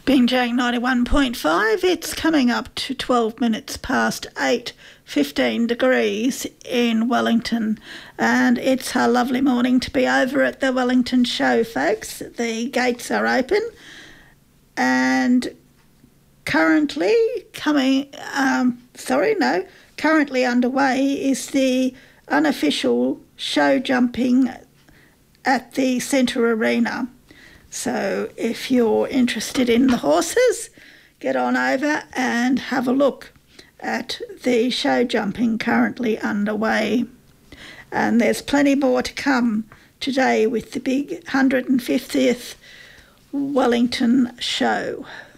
Binjang 91.5, it's coming up to 12 minutes past 8, 15 degrees in Wellington, and it's a lovely morning to be over at the Wellington show, folks. The gates are open, and currently underway is the unofficial show jumping at the Centre Arena. So if you're interested in the horses, get on over and have a look at the show jumping currently underway. And there's plenty more to come today with the big 150th Wellington show.